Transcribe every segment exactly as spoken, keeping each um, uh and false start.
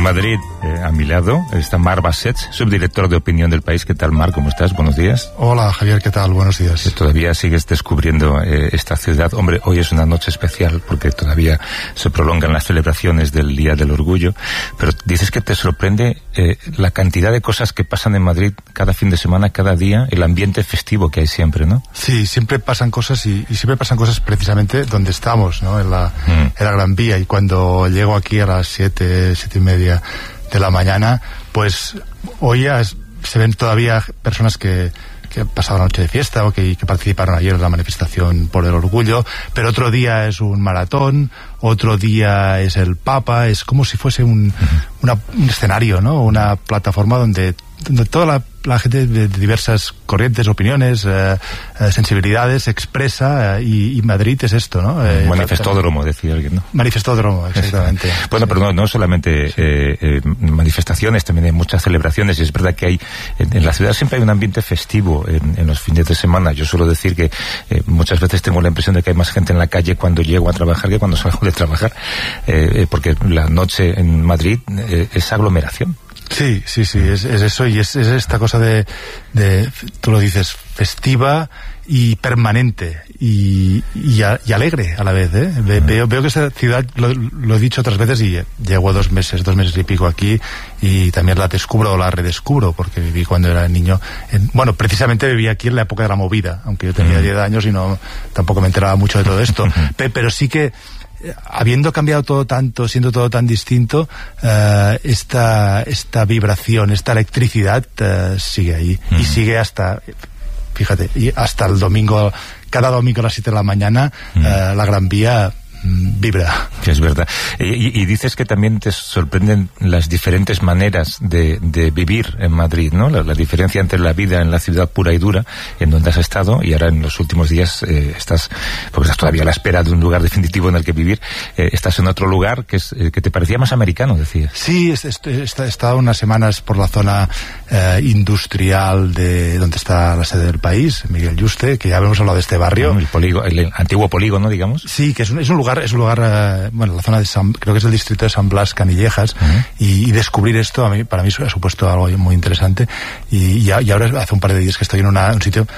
Madrid, eh, a mi lado, está Marc Bassets, subdirector de Opinión del País. ¿Qué tal, Marc? ¿Cómo estás? Buenos días. Hola, Javier, ¿qué tal? Buenos días. Que todavía sigues descubriendo eh, esta ciudad. Hombre, hoy es una noche especial porque todavía se prolongan las celebraciones del Día del Orgullo, pero dices que te sorprende eh, la cantidad de cosas que pasan en Madrid cada fin de semana, cada día, el ambiente festivo que hay siempre, ¿no? Sí, siempre pasan cosas y, y siempre pasan cosas precisamente donde estamos, ¿no? En la, mm. en la Gran Vía. Y cuando llego aquí a las siete, siete y media de la mañana, pues hoy ya es, se ven todavía personas que, que han pasado la noche de fiesta o que, que participaron ayer en la manifestación por el orgullo, pero otro día es un maratón, otro día es el Papa, es como si fuese un, uh-huh. una, un escenario, ¿no? Una plataforma donde, donde toda la, la gente de diversas corrientes, opiniones, eh, eh, sensibilidades expresa, eh, y, y Madrid es esto, ¿no? Eh, manifestódromo, decía alguien, ¿no? Manifestódromo, exactamente. Bueno, sí. Pero no, no solamente sí. eh, eh, manifestaciones, también hay muchas celebraciones, y es verdad que hay, en, en la ciudad siempre hay un ambiente festivo en, en los fines de semana. Yo suelo decir que eh, muchas veces tengo la impresión de que hay más gente en la calle cuando llego a trabajar que cuando salgo de trabajar, eh, porque la noche en Madrid eh, es aglomeración. Sí, sí, sí, es, es eso, y es, es esta cosa de, de, tú lo dices, festiva y permanente y, y, a, y alegre a la vez, ¿eh? Ve, veo, veo que esta ciudad, lo, lo he dicho otras veces y llevo dos meses, dos meses y pico aquí, y también la descubro o la redescubro porque viví cuando era niño. En, bueno, precisamente viví aquí en la época de la movida, aunque yo tenía diez años y no tampoco me enteraba mucho de todo esto, Pe, pero sí que habiendo cambiado todo tanto, siendo todo tan distinto, uh, esta, esta vibración, esta electricidad uh, sigue ahí, mm. y sigue hasta, fíjate, y hasta el domingo, cada domingo a las siete de la mañana, mm. uh, la Gran Vía vibra. Que es verdad. Y, y dices que también te sorprenden las diferentes maneras de, de vivir en Madrid, ¿no? La, la diferencia entre la vida en la ciudad pura y dura, en donde has estado, y ahora en los últimos días eh, estás, porque estás todavía a la espera de un lugar definitivo en el que vivir, eh, estás en otro lugar que es eh, que te parecía más americano, decías. Sí, he estado unas semanas por la zona eh, industrial de donde está la sede del país, Miguel Yuste, que ya hemos hablado de este barrio. El, polígono, el antiguo polígono, digamos. Sí, que es un, es un lugar es un lugar, uh, bueno, la zona de San, creo que es el distrito de San Blas, Canillejas, uh-huh. y, y descubrir esto a mí, para mí ha supuesto algo muy interesante, y, y, y ahora hace un par de días que estoy en una, un sitio,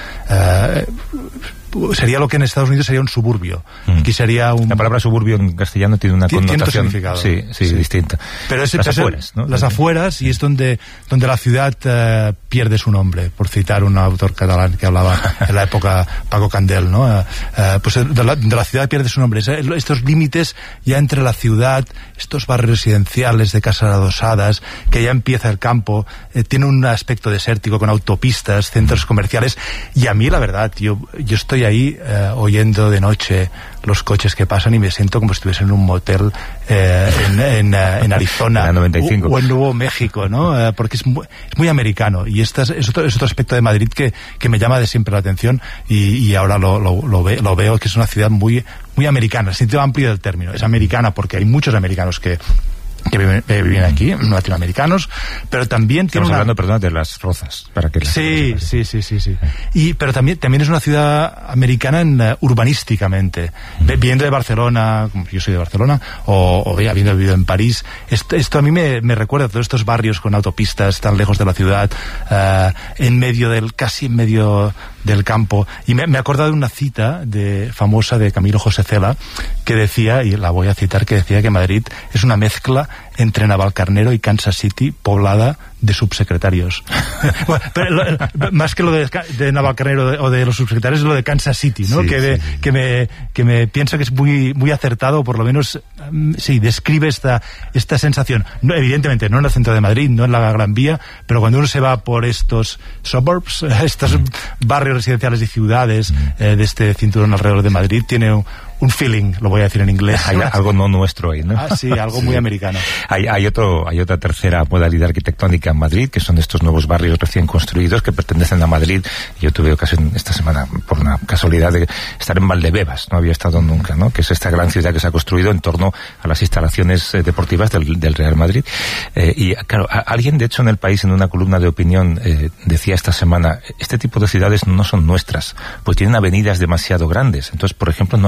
uh, sería lo que en Estados Unidos sería un suburbio. Mm. Aquí sería un... La palabra suburbio en castellano tiene una tiene connotación... Tiene sí, sí, sí, distinta. Pero es, las es afueras, ¿no? Las afueras, y es donde, donde la ciudad uh, pierde su nombre, por citar un autor catalán que hablaba en la época, Paco Candel, ¿no? Uh, uh, pues de la, de la ciudad pierde su nombre. Estos límites ya entre la ciudad, estos barrios residenciales de casas adosadas, que ya empieza el campo, eh, tiene un aspecto desértico con autopistas, centros comerciales, y a mí la verdad, yo, yo estoy ahí uh, oyendo de noche los coches que pasan y me siento como si estuviese en un motel eh, en, en, en Arizona noventa y cinco. O, o en Nuevo México, ¿no? Eh, porque es muy, es muy americano, y este es, es, otro, es otro aspecto de Madrid que, que me llama de siempre la atención, y, y ahora lo, lo, lo, ve, lo veo que es una ciudad muy, muy americana, en sentido amplio del término. Es americana porque hay muchos americanos que que viven, viven aquí, latinoamericanos, pero también tiene Estamos una... hablando, perdón, de Las Rozas, para que sí, sí, sí, sí, sí. Y pero también también es una ciudad americana en, uh, urbanísticamente. Mm. Viendo de Barcelona, como yo soy de Barcelona, o, o habiendo vivido en París, esto, esto a mí me, me recuerda a todos estos barrios con autopistas tan lejos de la ciudad, uh, en medio del, casi en medio del campo. Y me, me he acordado de una cita de, famosa de Camilo José Cela, que decía, y la voy a citar, que decía que Madrid es una mezcla entre Navalcarnero y Kansas City, poblada de subsecretarios. Bueno, pero lo, más que lo de, de Navalcarnero o de los subsecretarios, es lo de Kansas City, ¿no? Sí, que, de, sí, sí. que me que me piensa que es muy muy acertado, o por lo menos um, sí, describe esta esta sensación. No, evidentemente no en el centro de Madrid, no en la Gran Vía, pero cuando uno se va por estos suburbs, estos mm. barrios residenciales y ciudades mm. eh, de este cinturón alrededor de Madrid, tiene un, un feeling, lo voy a decir en inglés. Hay algo no nuestro ahí, ¿no? Ah, sí, algo sí. muy americano. Hay, hay otro, hay otra tercera modalidad arquitectónica en Madrid, que son estos nuevos barrios recién construidos que pertenecen a Madrid. Yo tuve ocasión esta semana, por una casualidad, de estar en Valdebebas, no había estado nunca, ¿no? Que es esta gran ciudad que se ha construido en torno a las instalaciones eh, deportivas del, del Real Madrid. Eh, y claro, a, alguien de hecho en El País, en una columna de opinión, eh, decía esta semana, este tipo de ciudades no son nuestras, pues tienen avenidas demasiado grandes. Entonces, por ejemplo, no hay sombra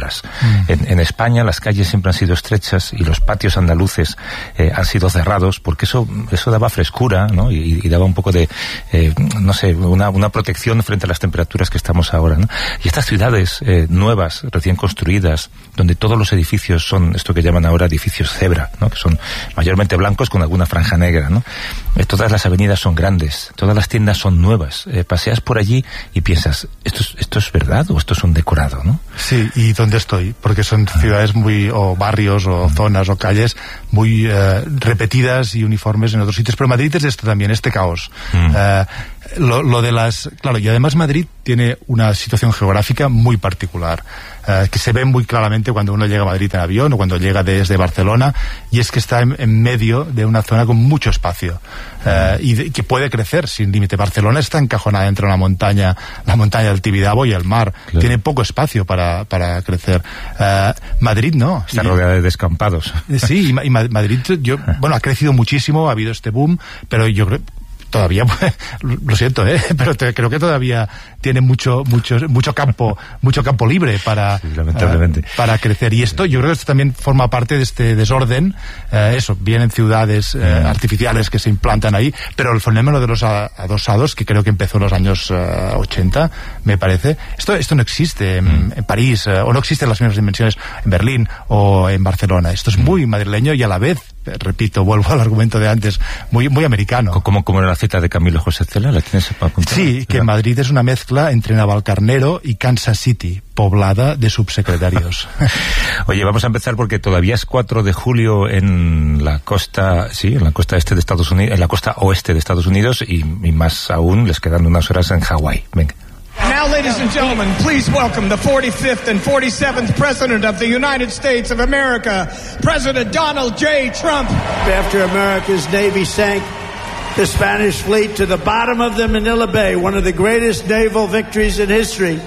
obras. Mm. En, en España las calles siempre han sido estrechas y los patios andaluces eh, han sido cerrados porque eso eso daba frescura, ¿no? y, y daba un poco de, eh, no sé, una, una protección frente a las temperaturas que estamos ahora, ¿no? Y estas ciudades eh, nuevas, recién construidas, donde todos los edificios son esto que llaman ahora edificios cebra, ¿no? Que son mayormente blancos con alguna franja negra, ¿no? Eh, todas las avenidas son grandes, todas las tiendas son nuevas. Eh, paseas por allí y piensas, ¿esto es, esto es verdad o esto es un decorado, ¿no? Sí, ¿y dónde estoy? Porque son ah. ciudades muy, o barrios, o mm. zonas, o calles muy eh, repetidas y uniformes en otros sitios. Pero Madrid es esto también, este caos. Mm. Eh, lo, lo de las... Claro, y además Madrid tiene una situación geográfica muy particular, eh, que se ve muy claramente cuando uno llega a Madrid en avión o cuando llega desde Barcelona, y es que está en, en medio de una zona con mucho espacio, eh, y de, que puede crecer sin límite. Barcelona está encajonada entre una montaña, la montaña del Tibidabo y el mar. Claro. Tiene poco espacio para, para crecer. Eh, Madrid no. Está y, rodeada de descampados. Sí, y, y Madrid, yo, bueno, ha crecido muchísimo, ha habido este boom, pero yo creo todavía, lo siento, ¿eh? pero te, creo que todavía tiene mucho mucho mucho campo mucho campo libre para, sí, lamentablemente. Uh, para crecer. Y esto, yo creo que esto también forma parte de este desorden. Uh, eso, vienen ciudades uh, mm. artificiales que se implantan ahí, pero el fenómeno de los adosados, que creo que empezó en los años uh, ochenta, me parece, esto esto no existe en, mm. en París, uh, o no existe en las mismas dimensiones en Berlín o en Barcelona. Esto es mm. muy madrileño y a la vez, repito, vuelvo al argumento de antes, muy muy americano. Como, como en la cita de Camilo José Cela, ¿la tienes para apuntar? Sí, que Madrid es una mezcla entre Navalcarnero y Kansas City, poblada de subsecretarios. Oye, vamos a empezar porque todavía es cuatro de julio en la costa, sí, en la costa este de Estados Unidos, en la costa oeste de Estados Unidos, y, y más aún les quedan unas horas en Hawái. Venga. Now, ladies and gentlemen, please welcome the forty-fifth and forty-seventh President of the United States of America, President Donald J. Trump. After America's Navy sank the Spanish fleet to the bottom of the Manila Bay, one of the greatest naval victories in history,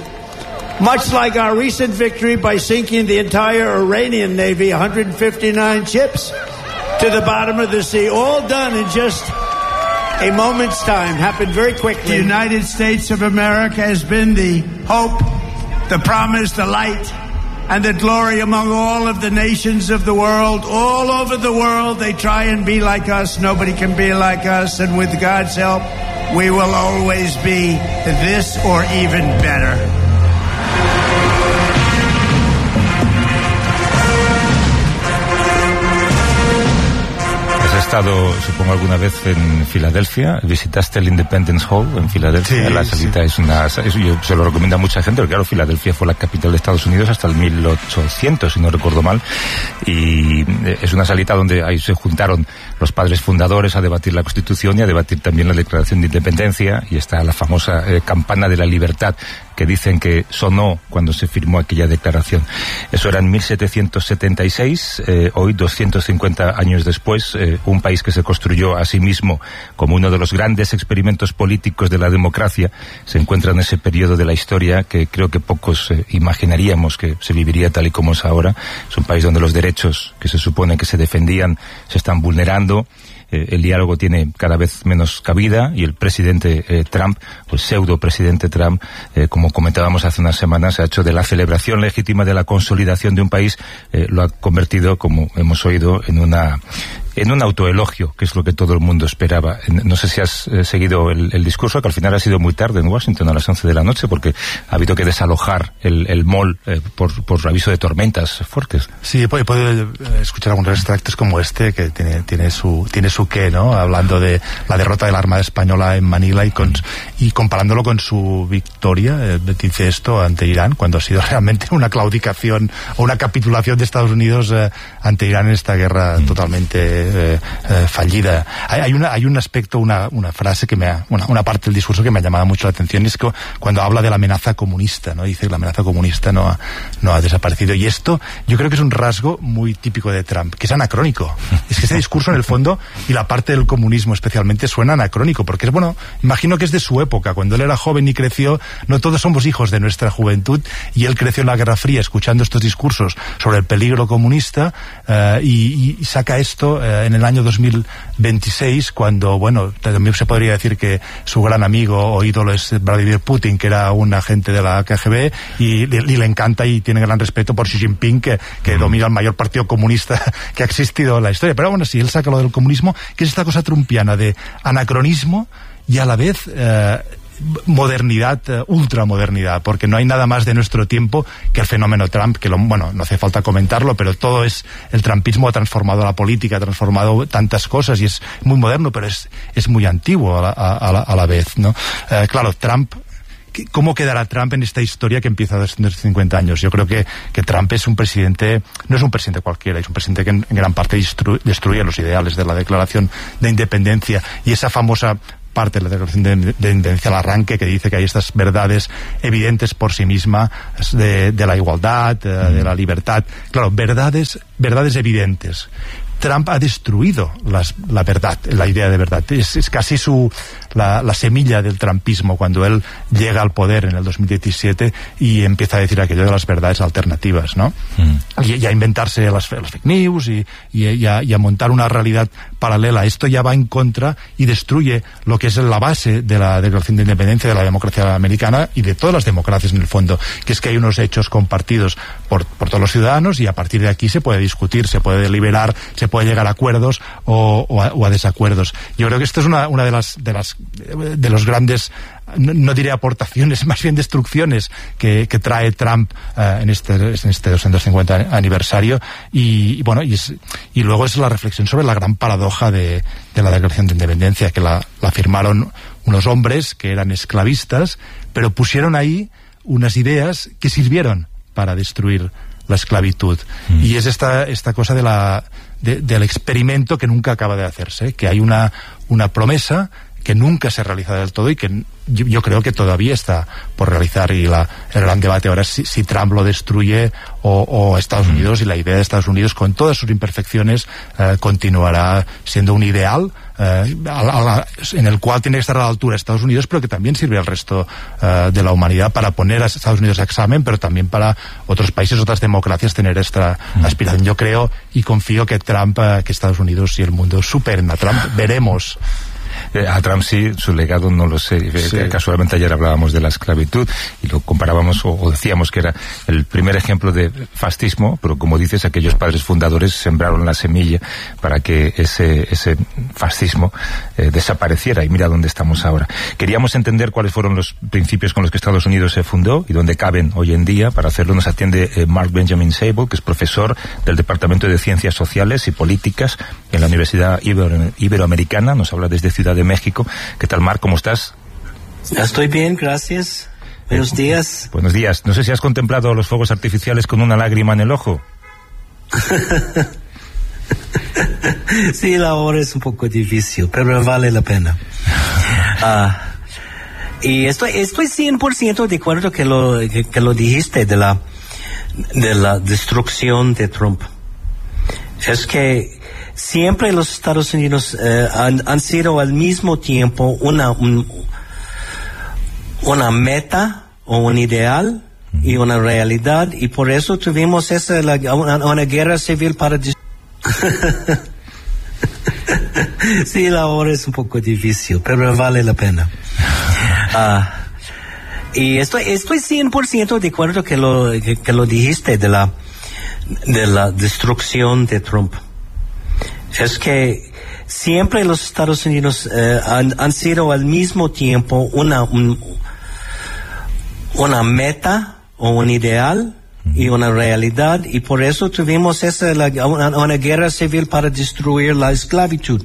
much like our recent victory by sinking the entire Iranian Navy, one hundred fifty-nine ships, to the bottom of the sea, all done in just a moment's time, happened very quickly. The United States of America has been the hope, the promise, the light, and the glory among all of the nations of the world. All over the world, they try and be like us. Nobody can be like us. And with God's help, we will always be this or even better. Has estado, supongo, alguna vez en Filadelfia. ¿Visitaste el Independence Hall en Filadelfia? Sí, la salita sí. es una... Es, yo se lo recomiendo a mucha gente, porque claro, Filadelfia fue la capital de Estados Unidos hasta el mil ochocientos, si no recuerdo mal, y es una salita donde ahí se juntaron los padres fundadores a debatir la Constitución y a debatir también la Declaración de Independencia, y está la famosa eh, campana de la libertad que dicen que sonó cuando se firmó aquella declaración. Eso era en mil setecientos setenta y seis, eh, hoy, doscientos cincuenta años después, eh, un país que se construyó a sí mismo como uno de los grandes experimentos políticos de la democracia, se encuentra en ese periodo de la historia que creo que pocos eh, imaginaríamos que se viviría tal y como es ahora. Es un país donde los derechos que se supone que se defendían se están vulnerando. Eh, el diálogo tiene cada vez menos cabida y el presidente eh, Trump, o el pseudo presidente Trump, eh, como comentábamos hace unas semanas, ha hecho de la celebración legítima de la consolidación de un país, eh, lo ha convertido, como hemos oído, en una en un autoelogio, que es lo que todo el mundo esperaba. No sé si has eh, seguido el, el discurso, que al final ha sido muy tarde en Washington, a las once de la noche, porque ha habido que desalojar el, el mall eh, por, por aviso de tormentas fuertes. Sí, he podido escuchar algunos extractos como este, que tiene, tiene su tiene su qué, ¿no? Hablando de la derrota de la Armada Española en Manila y, con, y comparándolo con su victoria, eh, dice esto, ante Irán, cuando ha sido realmente una claudicación o una capitulación de Estados Unidos eh, ante Irán en esta guerra mm. totalmente Eh, eh, fallida. Hay, hay, una, hay un aspecto, una, una frase que me ha, una, una parte del discurso que me ha llamado mucho la atención, y es que cuando habla de la amenaza comunista, ¿no? Dice que la amenaza comunista no ha, no ha desaparecido, y esto yo creo que es un rasgo muy típico de Trump, que es anacrónico. Es que este discurso en el fondo, y la parte del comunismo especialmente, suena anacrónico, porque es, bueno, imagino que es de su época, cuando él era joven y creció. No todos somos hijos de nuestra juventud, y él creció en la Guerra Fría escuchando estos discursos sobre el peligro comunista, eh, y, y saca esto eh, en el año dos mil veintiséis, cuando, bueno, también se podría decir que su gran amigo o ídolo es Vladimir Putin, que era un agente de la K G B, y, y le encanta y tiene gran respeto por Xi Jinping, que, que mm. domina el mayor partido comunista que ha existido en la historia. Pero bueno, sí, él saca lo del comunismo, que es esta cosa trumpiana de anacronismo y a la vez eh, modernidad, uh, ultramodernidad, porque no hay nada más de nuestro tiempo que el fenómeno Trump, que lo, bueno, no hace falta comentarlo, pero todo es, el trumpismo ha transformado la política, ha transformado tantas cosas y es muy moderno, pero es, es muy antiguo a la, a la, a la vez, ¿no? Uh, claro, Trump, ¿cómo quedará Trump en esta historia que empieza hace doscientos cincuenta años? Yo creo que, que Trump es un presidente, no es un presidente cualquiera, es un presidente que en, en gran parte destru, destruye los ideales de la Declaración de Independencia y esa famosa parte de la Declaración de, de Independencia al arranque, que dice que hay estas verdades evidentes por sí misma de, de la igualdad, de, de la libertad. Claro, verdades, verdades evidentes. Trump ha destruido las, la verdad, la idea de verdad. Es, es casi su la, la semilla del trumpismo cuando él llega al poder en el dos mil diecisiete y empieza a decir aquello de las verdades alternativas, ¿no? Mm. Y, y a inventarse las, las fake news y, y, y, a, y a montar una realidad paralela. Esto ya va en contra y destruye lo que es la base de la Declaración de Independencia de la democracia americana y de todas las democracias en el fondo, que es que hay unos hechos compartidos por, por todos los ciudadanos y a partir de aquí se puede discutir, se puede deliberar, se puede llegar a acuerdos o, o, a, o a desacuerdos. Yo creo que esto es una, una de las de las de los grandes, no, no diré aportaciones, más bien destrucciones que, que trae Trump uh, en este en este doscientos cincuenta aniversario y, y bueno y, es, y luego es la reflexión sobre la gran paradoja de, de la Declaración de Independencia, que la, la firmaron unos hombres que eran esclavistas, pero pusieron ahí unas ideas que sirvieron para destruir la esclavitud. Mm. Y es esta esta cosa de la de, del experimento que nunca acaba de hacerse, que hay una una promesa que nunca se realiza del todo y que yo, yo creo que todavía está por realizar, y la, el gran debate ahora es si, si Trump lo destruye o, o Estados mm. Unidos, y la idea de Estados Unidos con todas sus imperfecciones eh, continuará siendo un ideal eh, a la, a la, en el cual tiene que estar a la altura de Estados Unidos, pero que también sirve al resto eh, de la humanidad para poner a Estados Unidos a examen, pero también para otros países, otras democracias tener esta mm. aspiración. Yo creo y confío que Trump, eh, que Estados Unidos y el mundo superen a Trump. Veremos. Eh, a Trump sí, su legado no lo sé. Sí. Casualmente ayer hablábamos de la esclavitud y lo comparábamos o, o decíamos que era el primer ejemplo de fascismo, pero como dices, aquellos padres fundadores sembraron la semilla para que ese, ese fascismo eh, desapareciera, y mira dónde estamos ahora. Queríamos entender cuáles fueron los principios con los que Estados Unidos se fundó y dónde caben hoy en día. Para hacerlo nos atiende eh, Mark Benjamin Sable, que es profesor del Departamento de Ciencias Sociales y Políticas en la Universidad Ibero- Iberoamericana. Nos habla desde Ciudad de México. ¿Qué tal, Marc? ¿Cómo estás? Estoy bien, gracias. Buenos días. Buenos días. No sé si has contemplado los fuegos artificiales con una lágrima en el ojo. Sí, la hora es un poco difícil, pero vale la pena. Uh, y estoy estoy cien por ciento de acuerdo que lo que, que lo dijiste de la de la destrucción de Trump. Es que siempre los Estados Unidos eh, han, han sido al mismo tiempo una un, una meta o un ideal y una realidad, y por eso tuvimos esa la, una, una guerra civil para sí, la hora es un poco difícil, pero vale la pena. Uh, y estoy estoy cien por ciento de acuerdo que lo que, que lo dijiste de la de la destrucción de Trump. Es que siempre los Estados Unidos eh, han, han sido al mismo tiempo una un, una meta o un ideal y una realidad, y por eso tuvimos esa la, una, una guerra civil para destruir la esclavitud.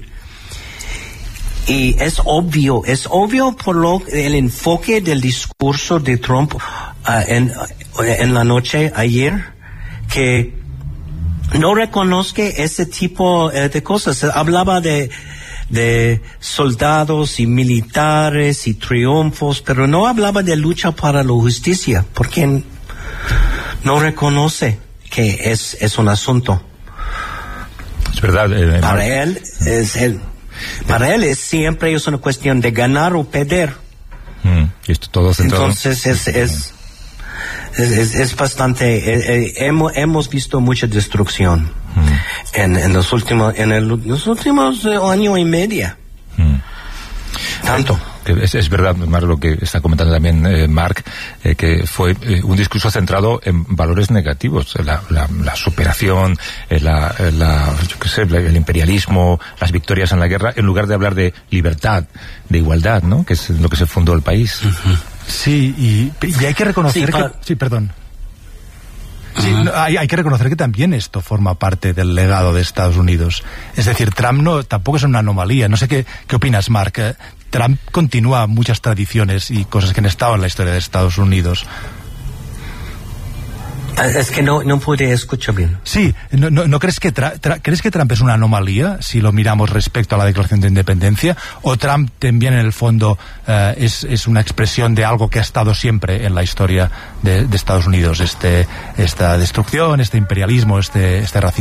Y es obvio, es obvio por lo el enfoque del discurso de Trump uh, en, en la noche ayer, que no reconozca ese tipo uh, de cosas. Hablaba de de soldados y militares y triunfos, pero no hablaba de lucha para la justicia, porque no reconoce que es es un asunto. Es verdad. Eh, para él es el Para él es siempre es una cuestión de ganar o perder. Mm, y esto todo centrado. Entonces es es es, es, es bastante. Eh, eh, hemos hemos visto mucha destrucción. Mm. en, en los últimos, en el, los últimos eh, año y media. Mm. Tanto. Es, es verdad, más lo que está comentando también eh, Marc, eh, que fue eh, un discurso centrado en valores negativos, la, la, la superación, eh, la, la, yo qué sé, la, el imperialismo, las victorias en la guerra, en lugar de hablar de libertad, de igualdad, ¿no? Que es lo que se fundó el país. Uh-huh. Sí, y, y hay que reconocer sí, para... que... Sí, perdón. Sí, no, hay, hay que reconocer que también esto forma parte del legado de Estados Unidos. Es decir, Trump no tampoco es una anomalía. No sé qué, qué opinas, Marc. Trump continúa muchas tradiciones y cosas que han estado en la historia de Estados Unidos. Es que no, no pude escuchar bien. Sí, ¿no, no, no crees, que tra, tra, crees que Trump es una anomalía si lo miramos respecto a la Declaración de Independencia? ¿O Trump también en el fondo eh, es, es una expresión de algo que ha estado siempre en la historia de, de Estados Unidos? Este, esta destrucción, este imperialismo, este, este racismo.